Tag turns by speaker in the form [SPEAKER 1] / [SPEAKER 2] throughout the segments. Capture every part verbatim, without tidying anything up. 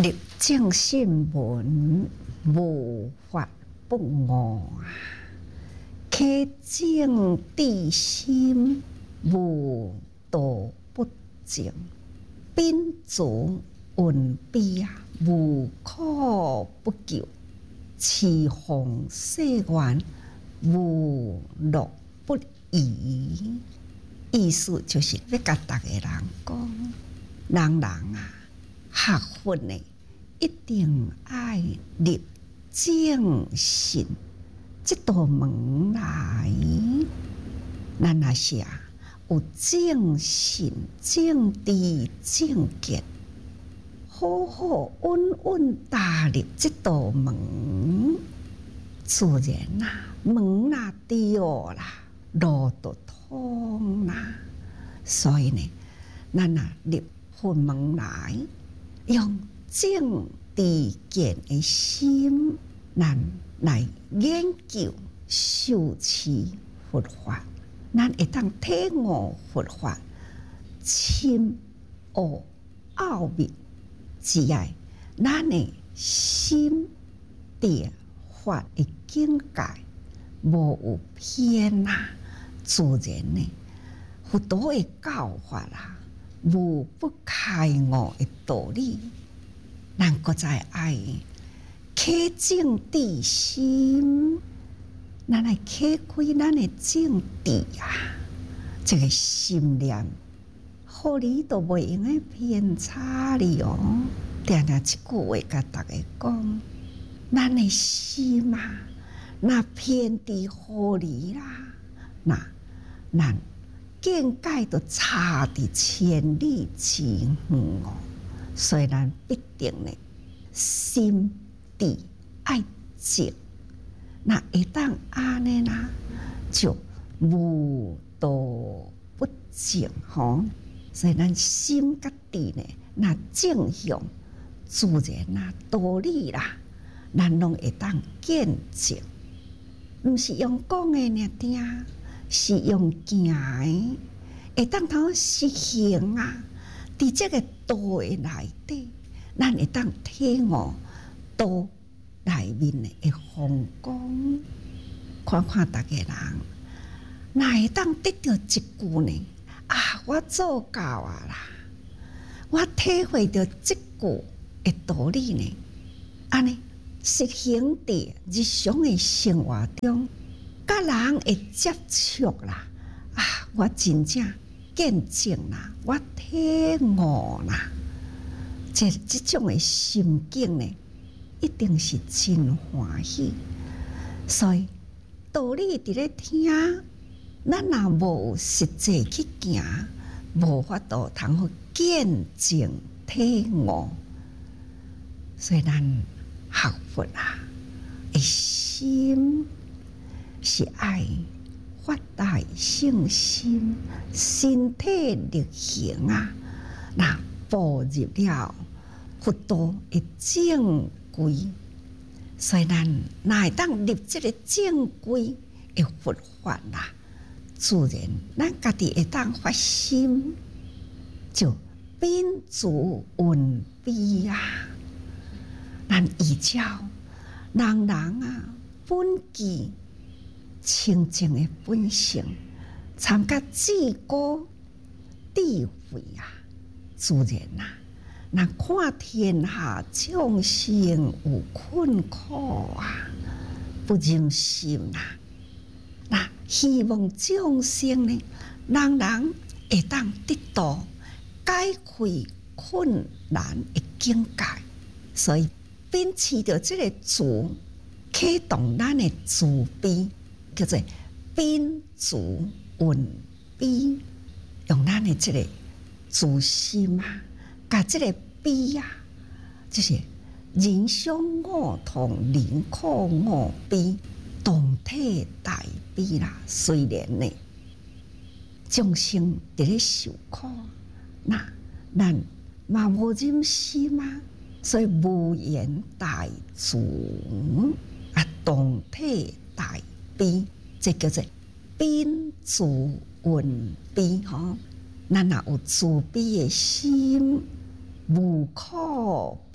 [SPEAKER 1] 立正信文，无法不悟啊！恪正地心，无道不正。秉烛运悲啊，无苦不救。持奉誓愿，无乐不移。意思就是要甲大家人讲，人人啊，学佛呢，一定爱立正信这道门来。咱若是啊，有正信、正知、正见，好好稳稳踏入这道门，自然啦，门啦对啦，路就通啦。所以呢，咱啊入佛门来，用正知见的心，咱来研究修持佛法，咱会当体悟佛法深奥奥秘，只要咱的心地法的境界无有偏啦，自然呢，佛陀的教法啦，无不开悟的道理。咱搁再爱恪正知心，咱来恪开咱的正知啊，这个心念，互你都袂用个偏差哩哦。定定一句话甲大家讲，咱的心啊，若偏伫互你啦，那咱境界都差伫千里之远哦。所以咱必定呢，心地爱正，那会当安尼啦，就无道不正吼。所以咱心甲地呢，那正向自然啦、道理啦，咱拢会当见证。毋是用讲的尔定，是用行的，会当通实行啊。伫这个道的内底，咱会当体悟道内面的风光。看看大家人，哪会当得到一句呢？啊，我做到啊啦！我体会到这句的道理呢，安尼实行伫日常的生活中，甲人会接触啦。啊，我真正见证啦，我体悟啦，这这种的心境呢，一定是真欢喜。所以道理伫咧听，咱若无有实际去行，无法度通好见证体悟。所以咱学佛啊，的心是爱发大信心，身体力行啊，那步入了佛道的正规。所以咱哪会当立这个正规的佛法啦？自然，咱家己会当发心，就秉烛运悲啊。咱依照人人啊本具清净的本性，参加至高智慧啊，自然啊，那看天下众生有困苦啊，不忍心啊，那希望众生呢，人人会当得到解开困难的境界，所以秉持着这个烛，启动咱的慈悲，叫做秉烛运悲，用咱的这个自心啊，甲这个悲啊，就是人相我同，人苦我悲，同体大悲啦。虽然呢，众生伫咧受苦，那咱嘛无忍心啊。所以无言大慈啊，同体大悲，这叫做秉烛运悲吼。咱若有慈悲的心，无苦不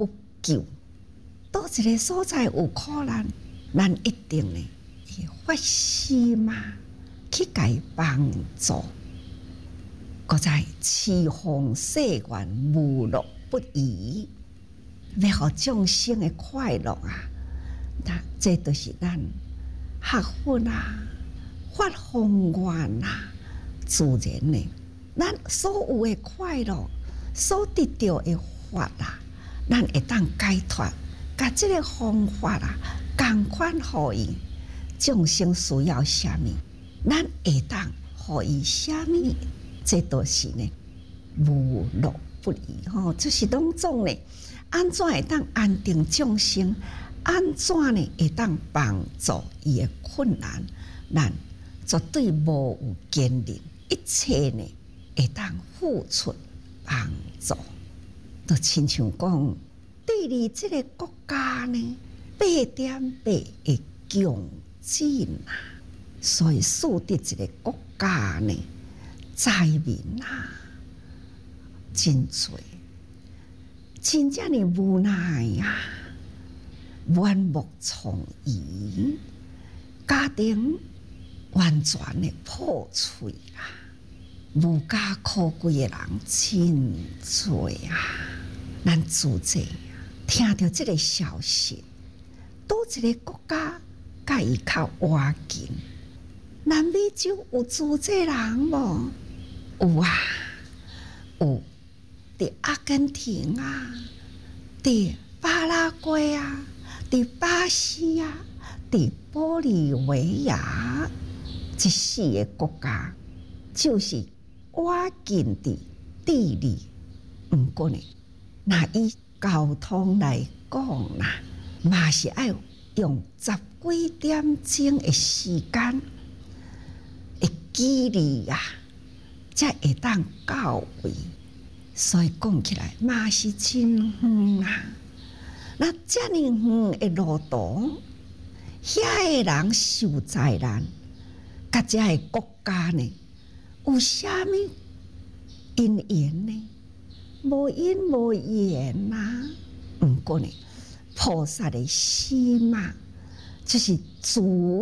[SPEAKER 1] 救，倒一个所在有苦难，咱一定呢会发心嘛，去甲伊帮助。搁在赐福世愿，无乐不移，要互众生的快乐啊！那这都是咱学佛啊、发宏愿啊，自然呢，咱所有的快乐、所得到的法啊，咱会当解脱，甲这个方法啊，共款互伊。众生需要啥物，咱会当互伊啥物。这都是呢，无乐不移吼，就是当中呢，安怎会当安定众生？安怎呢会当帮助伊的困难？咱绝对无有坚定，一切呢会当付出帮助。就亲像讲，对于这个国家呢，八点八的强劲啊，所以使得这个国家呢。灾民啊，真多，真正的无奈呀，满目疮痍，家庭完全的破碎啊，无家可归的人真多啊。咱自己听到这个消息，倒一个国家甲伊较活近？南美洲有住这人无？有啊，有，伫阿根廷啊，伫巴拉圭啊，伫巴西啊，伫玻利维亚，这四个国家就是我近的地理。毋过呢，若以交通来讲啦，嘛是要用十几点钟的时间的距离啊。才会当到位，所以讲起来嘛是真远啊！那遮尔远的路途，遐个人受灾难，甲遮个国家呢，有啥物因缘呢？无因无缘呐。毋过呢，菩萨的心嘛，就是慈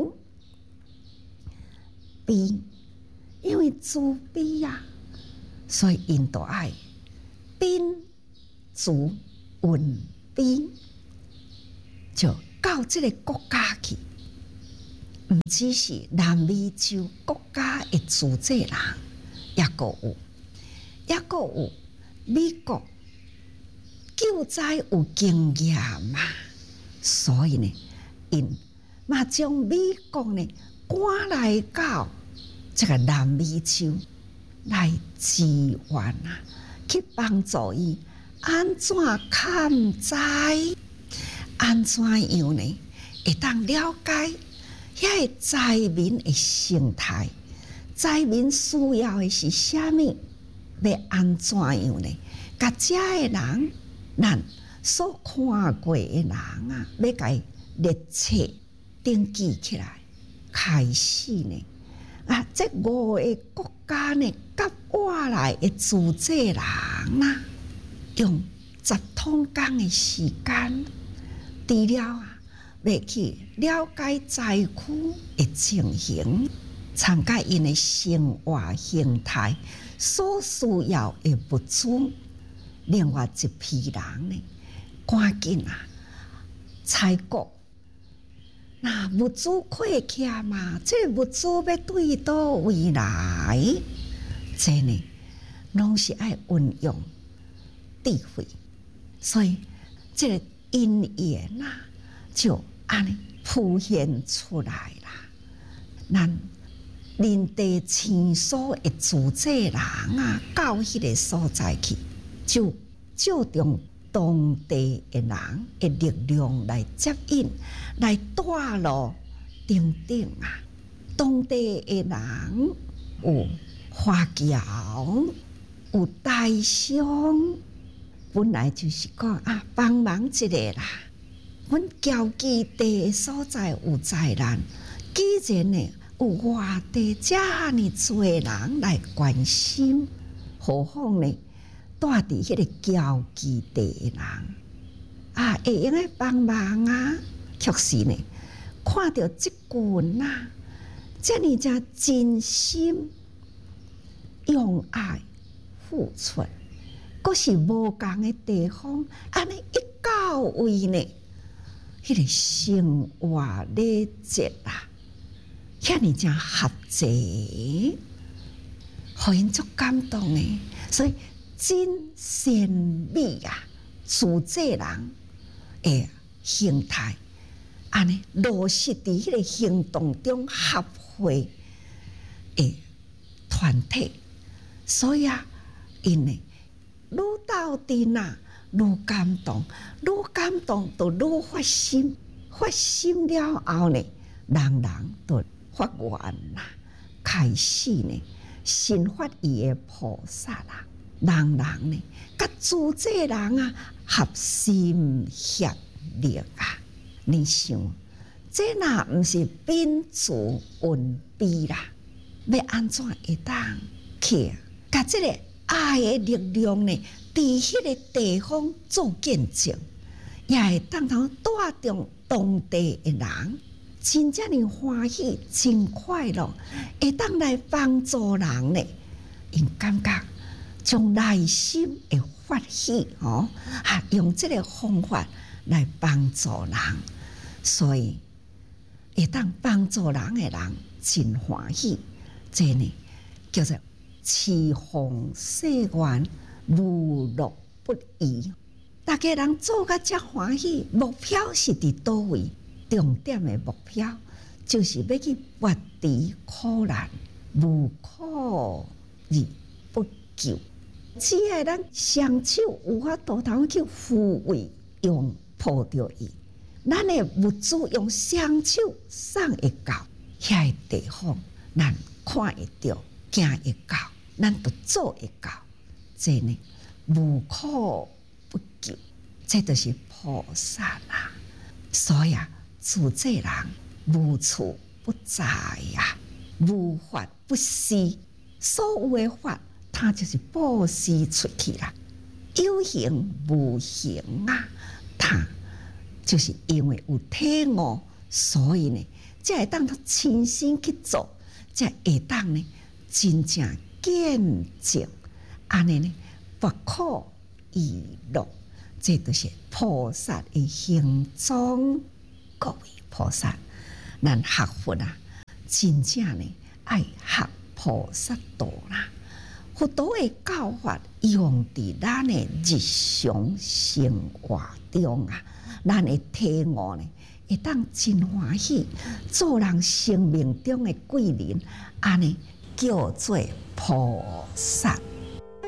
[SPEAKER 1] 悲。因为慈悲呀、啊，所以因都爱宾主稳宾，就到这个国家去。唔只是南美洲国家的主这人，也个有，也个有美国救灾有经验嘛，所以呢，因嘛将美国呢赶来到。这个南美洲来支援啊，去帮助伊安怎抗灾，安怎样呢？会当了解遐个灾民的生态，灾民需要的是啥物？要安怎样呢？甲遮个人，咱所看过的人啊，要甲伊列册登记起来，开始呢。啊！这五个国家呢，甲我来的组织人啊，用十通工的时间，除了啊，要去了解灾区的情形，参加因的生活形态所需要的物资，另外一批人呢，赶紧啊，采购。那物资缺缺嘛，这物资要对倒位来？这呢，拢是爱运用智慧，所以这个因缘啊，就安尼浮现出来啦。咱林地清所的组织人啊，到迄个所在去，就注重当地的人的力量来接引。来带路等等啊！当地的人有华侨，有大商，本来就是讲啊，帮忙一下啦。阮侨基地所在有灾难，既然呢有外地遮尼多人来关心，何况呢带伫迄个侨基地的人， 啊，会用来帮忙啊，确实呢，看到即群啊，遮尔只真心用爱付出，佫是无共的地方，安尼一到位呢，迄、那个生活礼节啊，遐尔正合济，互因足感动的，所以真善美啊，自济人的形态，安尼落实伫迄个行动中合会的团体，所以啊，因呢愈斗阵啊，愈感动，愈感动就愈发心，发心了后呢，人人都发愿啦，开始呢，信发伊的菩萨啦，人人呢，甲自济人啊，合心协力啊，你想，这若毋是秉烛温悲啦，要安怎会当去甲这个爱的力量呢？伫迄个地方做见证，也会当头带动当地的人，真正的欢喜，真快乐，会当来帮助人呢。因感觉将内心的发喜哦，啊，用这个方法来帮助人，所以会当帮助人的人真欢喜。这呢叫做持弘誓愿，无乐不移。大家人做甲遮欢喜，目标是伫倒位？重点的目标就是要去拔除苦难，无苦而不救。只要咱双手有法度通去抚慰，用抱着伊，咱的物资用双手送会到遐个地方，咱看会到，行会到，咱就做会到。这呢，无苦不救，这就是菩萨啦。所以啊，自济人无处不在呀，无法不施。所有的法，它就是布施出去啦。有形无形啊，它就是因为有体悟，所以呢，才会当他亲身去做，才会当呢真正见证。安尼呢，不可而乐，这就是菩萨的行踪。各位菩萨，咱学佛啊，真正呢爱学菩萨道啦。佛道的教法用伫咱的日常生活中啊，咱的体悟呢，会当真欢喜，做人生命中的贵人，安尼叫做菩萨。